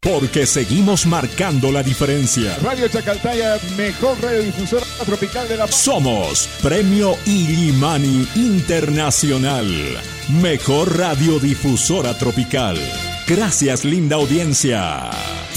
porque seguimos marcando la diferencia. Radio Chacaltaya, mejor radiodifusora tropical de la... Somos Premio Illimani Internacional, mejor radiodifusora tropical. Gracias, linda audiencia.